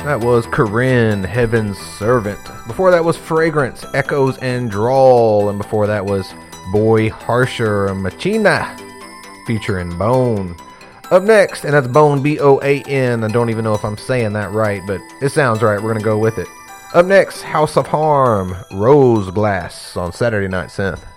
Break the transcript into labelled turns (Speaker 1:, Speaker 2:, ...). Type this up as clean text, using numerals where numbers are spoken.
Speaker 1: That was Corinne, Heaven's Servant. Before that was Fragrance, Echoes and Drawl. And before that was Boy Harsher, Machina, featuring Bone. Up next, and that's Bone, B-O-A-N. I don't even know if I'm saying that right, but it sounds right. We're going to go with it. Up next, House of Harm, Rose Glass on Saturday Night Synth.